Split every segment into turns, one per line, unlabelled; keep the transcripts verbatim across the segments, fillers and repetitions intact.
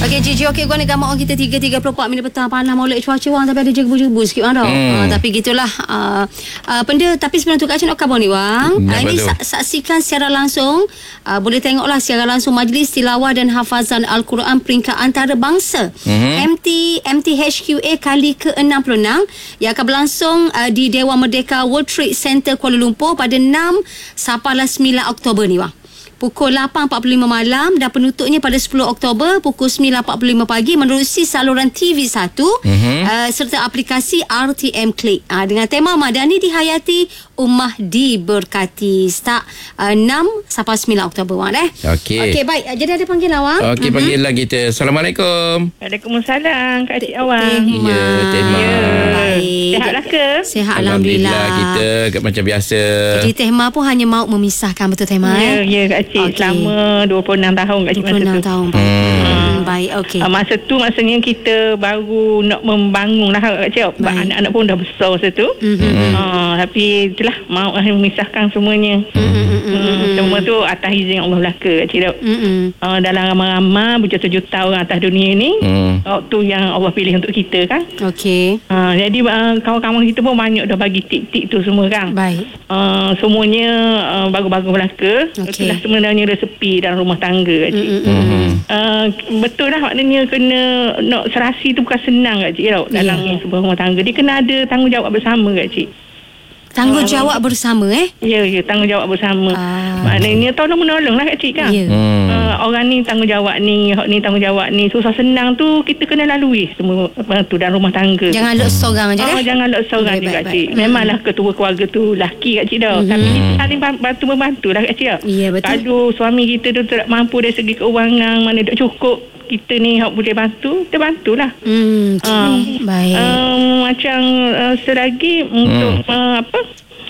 Okey, Cici, okey, gua nak gambar orang kita tiga tiga puluh empat minit petang panas molek cuaca orang tapi ada jebu-jebu sikit orang tau. Hmm. Uh, tapi gitulah uh, uh, benda tapi sebenarnya tu kat Cina khabar ni bang. Uh, ini sa- saksikan secara langsung, uh, boleh tengoklah secara langsung Majlis Tilawah dan Hafazan Al-Quran peringkat antarabangsa hmm. M T M T H Q A kali ke enam puluh enam yang akan berlangsung uh, di Dewan Merdeka World Trade Center Kuala Lumpur pada enam sampai sembilan Oktober ni bang. Pukul lapan empat puluh lima malam dan penutupnya pada sepuluh Oktober pukul sembilan empat puluh lima pagi menerusi saluran T V satu mm-hmm. uh, serta aplikasi R T M Click uh, dengan tema Madani dihayati, Ummah diberkati. Start uh, enam sampai sembilan Oktober bang eh.
Okey.
Okey, baik. Jadi ada panggil awak.
Okey, mm-hmm. panggilan kita. Assalamualaikum.
Waalaikumsalam Kak Cik Awang.
Ya, Tema.
Baik.
Sihatlah ke?
Sihat alhamdulillah.
Alhamdulillah kita macam biasa.
Jadi Tema pun hanya mahu memisahkan, betul Tema
Ya,
eh?
ya Kak Cik.
Okey.
Selama dua puluh enam tahun Kak Cik
dua puluh enam
masa tu.
tahun. Baik. Hmm. Baik, okey.
Uh, masa tu maksudnya kita baru nak membangun lah Kak Cik. Sebab anak-anak pun dah besar masa tu. Mm-hmm. Uh, tapi itulah mahu memisahkan semuanya. Mm-hmm. Hmm, semua tu atas izin Allah belaka Kak Cik. Mm-hmm. Uh, dalam ramai-ramai berjuta-juta orang atas dunia ni. Mm. Waktu yang Allah pilih untuk kita kan.
Okey.
Uh, jadi uh, kawan-kawan kita pun banyak dah bagi tik-tik tu semua kan.
Baik.
Uh, semuanya uh, bagus-bagus belaka.
Okay.
Itulah sebenarnya resepi dalam rumah tangga Kak Cik. Mm-hmm. Uh, betul lah maknanya kena nak serasi tu bukan senang Kak Cik tau. Dalam yeah. sebuah rumah tangga dia kena ada tanggungjawab bersama Kak Cik.
Tanggungjawab uh, bersama eh?
Ya, ya, tanggungjawab bersama. Ah. Maknanya tolong-menolong lah Kak Cik kan. Yeah. Hmm. Uh, orang ni tanggungjawab ni, ni tanggungjawab ni. Susah senang tu kita kena lalui semua uh, tu dalam rumah tangga.
Jangan luk seorang je
oh,
eh?
Jangan luk seorang je Kak Cik. Memanglah ketua keluarga tu laki Kak Cik tau. Mm-hmm. Tapi kita saling bantu-membantu lah Kak Cik tau.
Ya, betul.
Kalau suami kita tu tak mampu dari segi keuangan, mana tak cukup, kita ni hak boleh bantu, kita bantulah. Hmm, okay. uh, baik. Um, macam uh, selagi untuk hmm. uh, apa?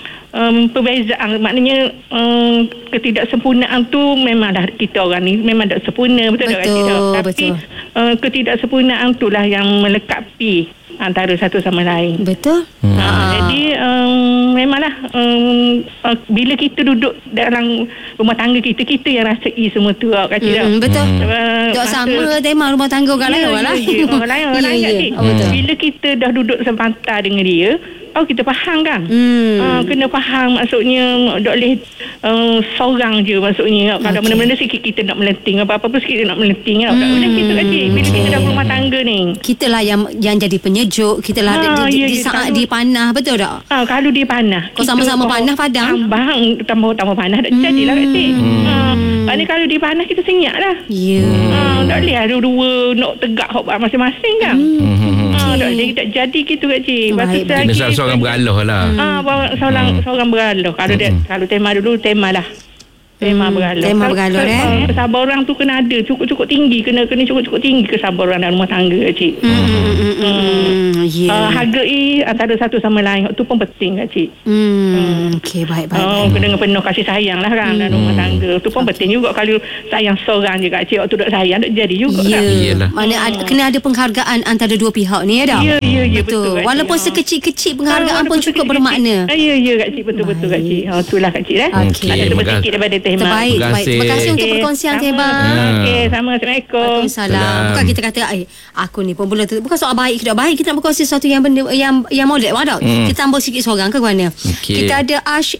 Um, perbezaan maknanya um, ketidaksempurnaan tu memanglah kita orang ni memang tak sempurna, betul, betul tak Kak Cik? Tapi uh, ketidaksempurnaan tu lah yang melekapi antara satu sama lain.
Betul.
Hmm. Uh, jadi um, memanglah um, uh, bila kita duduk dalam rumah tangga kita, kita yang rasai semua tu Kak Cik. Hmm,
betul.
Uh,
tak sama tema rumah tangga orang lain orang lain. Orang lain orang lain Kak Cik. Bila kita dah duduk sepantar dengan dia, oh kita faham kan. Hmm. Uh, kena faham maksudnya tak boleh uh, seorang je maksudnya. Okay. Kalau benda-benda sikit kita nak melenting, apa-apa pun sikit nak melenting. Hmm. Tak boleh kita Kak Cik. Bila kita dah rumah tangga ni, kita lah yang yang jadi penyejuk. Kita lah ha, di, di, ya, di saat dia panah, betul tak? Ha, kalau dia panah, kau sama-sama panah padang. Bang, tambah-tambah panah tak hmm. jadilah Kak Cik. Hmm. Ha, ni kalau dia panah kita senyap lah. Ya. Yeah. Ha, tak boleh ada dua nak tegak hok masing-masing kan. Hmm. Ha, tak boleh tak jadi gitu Kak Cik. Lepas tu lagi
seorang beraloh lah. Ah,
hmm. seorang hmm. seorang beraloh. Kalau hmm. dia kalau tema dulu tema lah. Tema hmm. beraloh. Tema beraloh eh. Kesabaran tu kena ada, cukup-cukup tinggi, kena kena cukup-cukup tinggi kesabaran dalam rumah tangga Cik. Hmm. Hmm. hmm. Yeah. Uh, hargai antara satu sama lain tu pun penting Kak Cik. Hmm. hmm. Okey, baik baik. Oh, kena dengan penuh kasih sayang lah kan hmm. dalam rumah tangga. Tu pun okay. penting juga. Kalau sayang seorang je Kak Cik, waktu duk sayang tak jadi juga yeah. kan. Iyalah. Mana ada, kena ada penghargaan antara dua pihak ni ya dah. Ya ya ya betul. betul Walaupun Cik. sekecil-kecil penghargaan ah, pun cukup bermakna. Ya ya Kak Cik, betul-betul Kak Cik. Ha itulah Kak Cik eh. Okay. Ada sebut sikit daripada Tema. Terbaik, terbaik. Terima kasih untuk perkongsian Tema. Okey, sama. Assalamualaikum. Waalaikumsalam. Bukan kita kata eh aku ni pun belum bukan soal baik ke tak baik, kita nak berkongsi sesuatu yang benda yang yang molek wadah. Hmm. Kita tambah sikit seorang ke mana? Okay. Kita ada Ash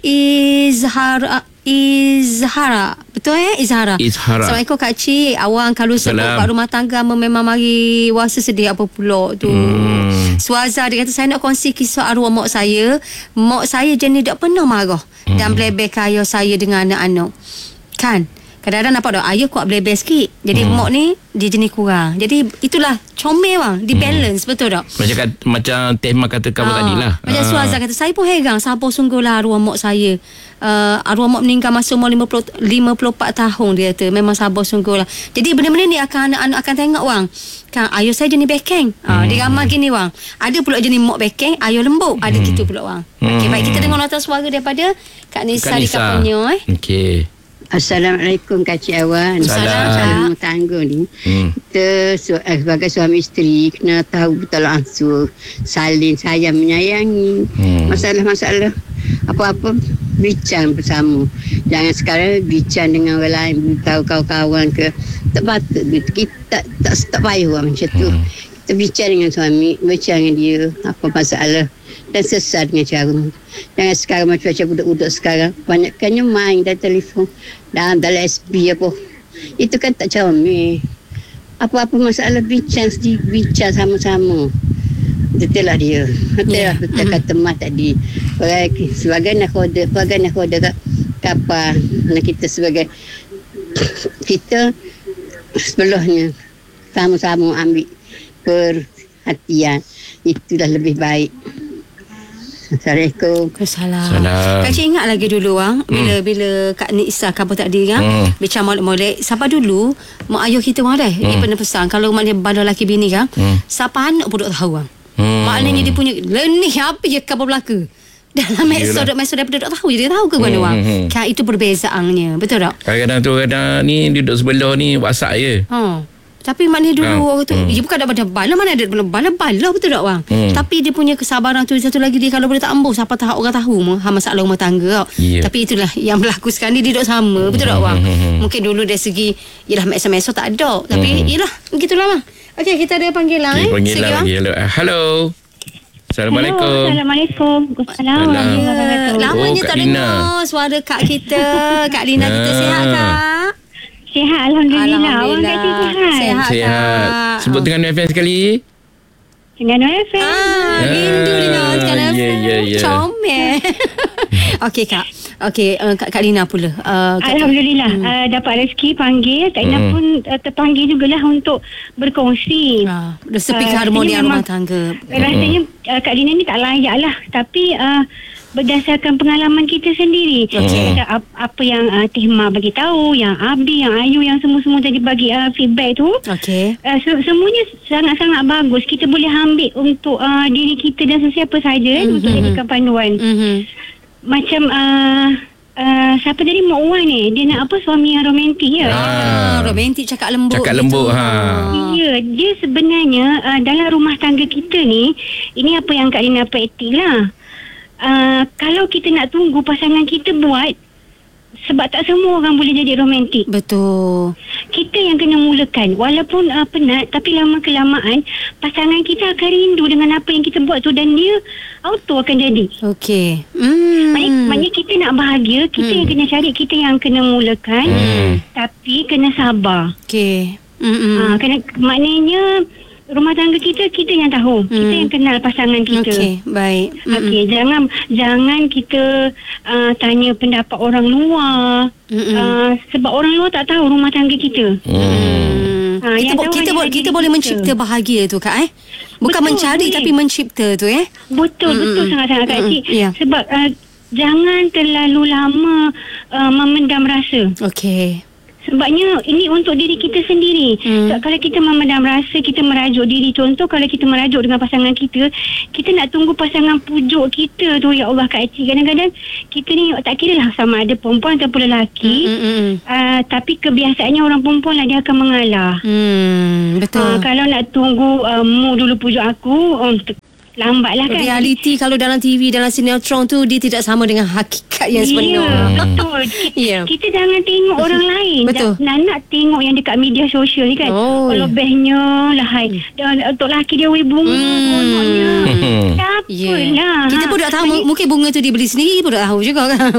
Izhara Izhara. Betul eh Izhara. Izhara. Assalamualaikum Kak Cik. Awang kalau sebut pak rumah tangga memang mari wasa sedih apa pula tu. Hmm. Suaza dia kata saya nak kongsi kisah arwah mak saya. Mak saya jenis tak pernah marah hmm. dan belebek ayah saya dengan anak-anak. Kan? Kadang-kadang nampak dah ayah kuat belebek sikit. Jadi hmm. mak ni dia jenis kurang. Jadi itulah comel bang. Di balance hmm. betul tak? Macam macam Tema kata kawan tadi lah. Macam ha. Suaza kata saya pun heran sabar sungguhlah arwah mak saya. Uh, arwah mak meninggal masa umur lima puluh empat tahun dia kata. Memang sabar sungguhlah. Jadi benda-benda ni akan anak-anak akan tengok bang. Kan ayah saya jenis bekeng. Hmm. Uh, dia ramai gini bang. Ada pula jenis mak bekeng, ayah lembut. Ada hmm. gitu pula bang. Hmm. Okey baik, kita dengar nota suara daripada Kak Nisa, Kak Nisa. di Kapunya eh. Okey.
Assalamualaikum Kak Cik Awan. Salam tangga ni. Hmm. Kita sebagai suami isteri kena tahu betul langsung saling sayang menyayangi. Hmm. Masalah-masalah apa-apa bincang bersama. Jangan sekarang bincang dengan orang lain, tahu kawan-kawan ke tak patut gitu. Kita tak tak, tak payah lah macam tu. Hmm. Kita bicara dengan suami, bicara dengan dia apa masalah dan selesai dengan cara. Jangan sekarang macam-macam budak-budak sekarang banyakkannya main dan telefon dan dalam S B apa. Itu kan tak comel. Apa-apa masalah bincang sedikit, bincang sama-sama. Betul lah dia. Betul yeah. lah betul mm. kata Mak tadi. Sebagai nakhoda, sebagai nakhoda kapal, kita sebagai kita sebelumnya sama-sama ambil perhatian. Itulah lebih baik. Assalamualaikum.
Assalamualaikum. Kak Cik ingat lagi dulu Wang, bila hmm. bila Kak Nisa kabar tadi kan, hmm. bincang molek-molek. Siapa dulu mak ayah kita Wang dah. Hmm. Dia pernah pesan kalau maknanya bala laki bini kan, hmm. siapa anak pun tak tahu Wang. Hmm. Maknanya dia punya lenih apa je kabar belaka. Dalam mesej mesej daripada tak tahu je dia tahu ke mana Wang. Hmm. Kan itu perbezaannya. Betul tak?
Kadang-kadang tu kadang ni duduk sebelah ni WhatsApp je. Ha.
Tapi maknanya dulu
ha.
orang tu hmm. dia bukan ada bala, mana ada bala-bala betul tak Wang? Hmm. Tapi dia punya kesabaran tu. Satu lagi dia kalau boleh tak ambuh, siapa tahu orang tahu ha, masalah rumah tangga. Yeah. Tapi itulah yang berlaku sekarang ni, dia duduk sama. Betul tak Wang? Hmm. Mungkin dulu dari segi yalah mesej-mesej tak ada. Tapi hmm. yalah begitulah Wang. Okey, kita ada panggilan okay, eh.
Panggilan lagi. Hello. Assalamualaikum.
Hello, Assalamualaikum. Assalamualaikum.
Lamanya oh, tak dengar suara Kak kita. Kak Lina kita sihat Kak?
Sihat, Alhamdulillah.
Alhamdulillah.
Orang kata sihat.
Sihat,
sihat. Sebut dengan F M sekali.
Dengan F M.
Ah, rindu dengan Terengganu F M.
Ya, ya, ya.
Comel. Okey, Kak. Okey, uh, Kak, Kak Lina pula. Uh, Kak
Alhamdulillah. Hmm. Uh, dapat rezeki panggil. Kak Lina hmm. pun uh, terpanggil jugalah untuk berkongsi.
Uh, resepi uh, keharmonian rumah tangga.
Rasanya uh, Kak Lina ni tak layak lah. Tapi... Uh, berdasarkan pengalaman kita sendiri. Okay. Apa, apa yang uh, Teh Ma bagi tahu, yang Abi, yang Ayu, yang semua-semua tadi bagi uh, feedback tu.
Okay.
Uh, se- semuanya sangat-sangat bagus. Kita boleh ambil untuk uh, diri kita dan sesiapa saja mm-hmm. untuk jadikan panduan. Mm-hmm. Macam uh, uh, siapa tadi Mak Wan ni, dia nak apa, suami yang romantik ya.
Ah, romantik, cakap lembut.
Cakap lembut ha.
Ya, dia sebenarnya uh, dalam rumah tangga kita ni, ini apa yang Kak Lina praktik lah. Uh, kalau kita nak tunggu pasangan kita buat, sebab tak semua orang boleh jadi romantik.
Betul.
Kita yang kena mulakan. Walaupun uh, penat, tapi lama kelamaan pasangan kita akan rindu dengan apa yang kita buat tu, dan dia auto akan jadi.
Okey. Hmm.
Maknanya, maknanya kita nak bahagia, kita hmm. yang kena cari, kita yang kena mulakan. Hmm. Tapi kena sabar.
Okey. Hmm.
Uh, kena, maknanya rumah tangga kita, kita yang tahu. Hmm. Kita yang kenal pasangan kita.
Okey, baik.
Okey, jangan jangan kita uh, tanya pendapat orang luar. Uh, sebab orang luar tak tahu rumah tangga kita.
Hmm. Uh, kita bo- kita, bo- kita boleh mencipta bahagia tu Kak eh. Bukan betul, mencari boleh. Tapi mencipta tu eh.
Betul, mm-hmm. betul sangat-sangat Kak Cik. Yeah. Sebab uh, jangan terlalu lama uh, memendam rasa. Okey. Sebabnya ini untuk diri kita sendiri. Hmm. So, kalau kita memendam rasa, kita merajuk diri. Contoh kalau kita merajuk dengan pasangan kita, kita nak tunggu pasangan pujuk kita tu. Ya Allah Kak Cik, kadang-kadang kita ni tak kira lah sama ada perempuan ataupun lelaki. Hmm, hmm, hmm. Uh, tapi kebiasaannya orang perempuan lah, dia akan mengalah.
Hmm, betul. Uh,
kalau nak tunggu uh, mu dulu pujuk aku, um, lambatlah kan.
Realiti kalau dalam T V, dalam sinetron tu, dia tidak sama dengan hakikat yang sebenar.
Ya, betul. yeah. Kita jangan tengok orang lain.
Betul.
Nak, nak tengok yang dekat media sosial ni kan. Oh. Kalau bestnya lah hai. Dan untuk lelaki dia wei bunga. Kononnya.
Hmm. Tak yeah. apalah. Kita pun tak tahu. Mungkin, mungkin bunga tu dia beli sendiri pun tak tahu juga kan.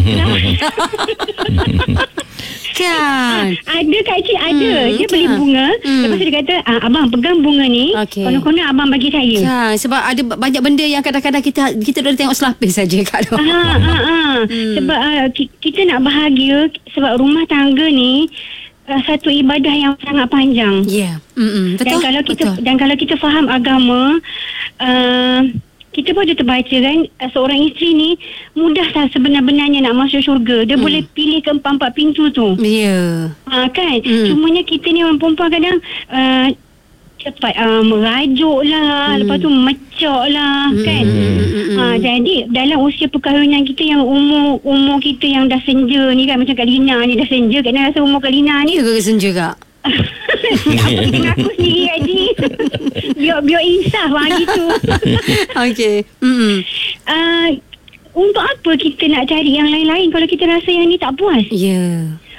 Kan?
Ada Kak Cik, ada. Hmm, dia okay. beli bunga. Hmm. Lepas tu dia kata, ah, abang pegang bunga ni. Okay. Konon-konon abang bagi saya.
Kan? Sebab ada banyak benda yang kadang-kadang kita kita dah tengok selapis saja kat tu.
Ah, ah, ah. Hmm. Sebab uh, kita nak bahagia. Sebab rumah tangga ni uh, satu ibadah yang sangat panjang.
Ya. Yeah. Betul.
Dan kalau kita
Betul.
dan kalau kita faham agama, uh, kita pun ada terbaca kan, seorang isteri ni mudah tak sebenar-benarnya nak masuk syurga. Dia hmm. boleh pilih ke empat-empat pintu tu. Ya. Yeah. Ha, kan? Hmm. Cumanya kita ni orang perempuan kadang uh, cepat uh, merajuk lah. Hmm. Lepas tu mecok lah. Hmm. Kan? Hmm. Ha, jadi dalam usia perkahwinan kita yang umur umur kita yang dah senja ni kan, macam Kak Lina ni dah senja. Kak Lina rasa umur Kak Lina ni.
Ya ke senja Kak?
Apa dengan aku sendiri Haji. Biar biar insaf lah gitu.
Okey. Mm-hmm.
Uh, untuk apa kita nak cari yang lain-lain kalau kita rasa yang ni tak puas?
Ya. Yeah.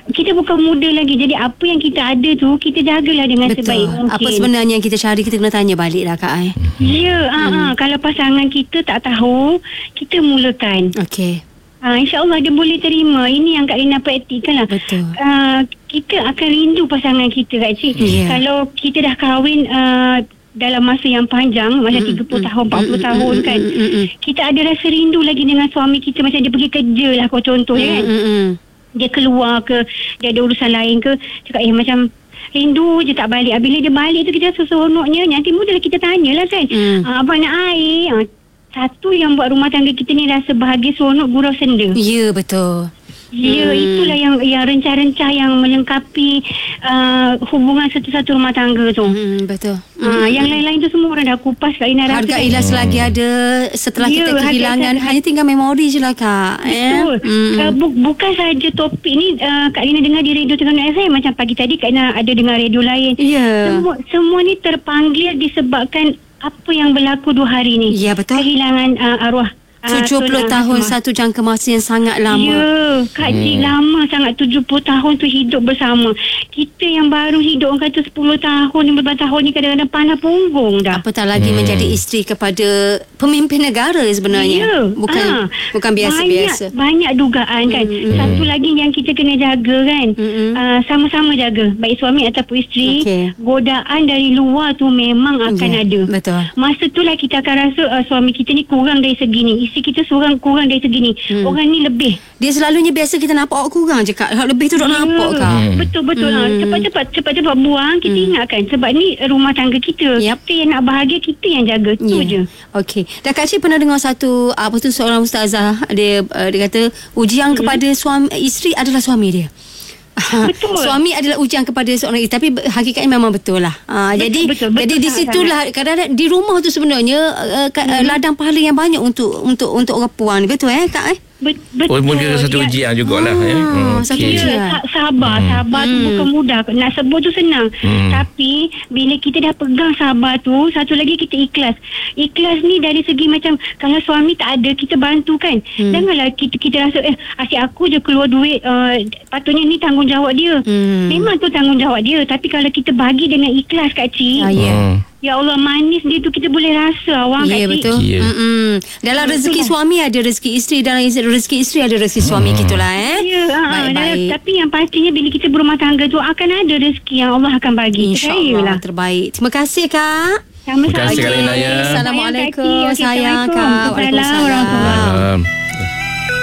kita bukan muda lagi. Jadi apa yang kita ada tu, kita jagalah dengan
Betul.
sebaik mungkin.
Apa sebenarnya yang kita cari, kita kena tanya balik lah Kak. Eh.
Ya, hmm. uh, uh, kalau pasangan kita tak tahu, kita mulakan.
Okey.
Uh, InsyaAllah dia boleh terima. Ini yang Kak Lina praktikkan lah.
Betul.
Uh, kita akan rindu pasangan kita, Kak Cik.
Yeah.
Kalau kita dah kahwin uh, dalam masa yang panjang, macam mm, tiga puluh mm, tahun, empat puluh mm, tahun mm, kan, mm, mm, mm. kita ada rasa rindu lagi dengan suami kita. Macam dia pergi kerja lah, kau contohnya mm, kan. Mm, mm. Dia keluar ke, dia ada urusan lain ke, cakap eh macam rindu je tak balik. Bila dia balik tu kita seronoknya, nanti mudahlah kita tanyalah kan. Mm. Uh, abang nak air? Uh, satu yang buat rumah tangga kita ni rasa bahagia, seronok, gurau senda.
Ya, betul.
Ya, hmm. itulah yang yang rencah-rencah yang melengkapi uh, hubungan satu-satu rumah tangga tu.
Hmm, betul.
Uh, hmm. Yang lain-lain tu semua orang dah kupas Kak Ina rasa.
Hargailah
kan?
selagi ada. Setelah
Ya,
kita kehilangan,
harga-
hanya tinggal memori je lah Kak.
Betul.
Eh? Hmm.
Uh, bu- bukan sahaja topik ni uh, Kak Ina dengar di radio Terengganu F M. Macam pagi tadi Kak Ina ada dengar radio lain.
Ya.
Semua, semua ni terpanggil disebabkan apa yang berlaku dua hari ni.
Ya, betul.
Kehilangan uh, arwah.
tujuh puluh tahun satu jangka masa yang sangat lama.
Ya, Kak Cik, hmm. lama sangat. tujuh puluh tahun tu hidup bersama. Kita yang baru hidup, orang kata sepuluh tahun, lima belas tahun ni kadang-kadang panah punggung dah.
Apatah lagi hmm. menjadi isteri kepada pemimpin negara sebenarnya.
Ya.
Bukan ha. bukan biasa-biasa.
Banyak, banyak dugaan kan. Hmm. Satu lagi yang kita kena jaga kan. Hmm. Uh, sama-sama jaga. Baik suami ataupun isteri. Okay. Godaan dari luar tu memang akan yeah. ada.
Betul.
Masa tu lah kita akan rasa uh, suami kita ni kurang dari segi ni. Isteri kita seorang kurang dari segi ni. Hmm. Orang ni lebih.
Dia selalunya biasa kita nampak awak kurang je Kak. Lebih tu tak
ya.
nampak Kak.
Hmm. Betul-betul hmm. lah. Cepat-cepat cepat-cepat buang. Kita hmm. ingatkan. Sebab ni rumah tangga kita. Yep. Kita yang nak bahagia, kita yang jaga. Tu yeah. je. Okey.
Dan Kak Cik pernah dengar satu, apa tu, seorang ustazah. Dia uh, dia kata ujian hmm. kepada suami, isteri adalah suami dia. Betul. Suami adalah ujian kepada seorang isteri. Tapi hakikatnya memang betul lah. uh, betul, Jadi betul, betul, jadi di situlah kadang-kadang di rumah tu sebenarnya uh, hmm. ladang pahala yang banyak untuk untuk untuk orang puan. Betul eh Kak eh?
Betul.
Oh, mungkin satu ujian jugalah.
Ah,
eh. hmm,
satu
okay.
ujian.
Ya, sabar.
Hmm.
Sabar tu
Hmm.
bukan mudah. Nak sebut tu senang. Hmm. Tapi bila kita dah pegang sabar tu, satu lagi kita ikhlas. Ikhlas ni dari segi macam kalau suami tak ada, kita bantu kan. Hmm. Janganlah kita kita rasa eh asyik aku je keluar duit, uh, patutnya ni tanggungjawab dia. Hmm. Memang tu tanggungjawab dia. Tapi kalau kita bagi dengan ikhlas Kak Cik.
Ah, yeah.
Hmm.
Ya Allah, manis dia tu kita boleh rasa awang
yeah,
Kak Cik.
Betul.
Yeah.
Mm-mm. Dalam rezeki
betul.
suami ada rezeki isteri, dalam rezeki isteri ada rezeki suami.
Hmm.
Gitulah eh.
Ya,
baik-baik.
Tapi yang pastinya bila kita berumah tangga tu akan ada rezeki yang Allah akan bagi.
InsyaAllah terbaik. Terima kasih Kak.
Sama-sama.
Terima kasih Kak Lina ya.
Assalamualaikum.
Sayang, Kak Cik.
Sayang Kak.
Waalaikumsalam.
Waalaikumsalam.
Waalaikumsalam.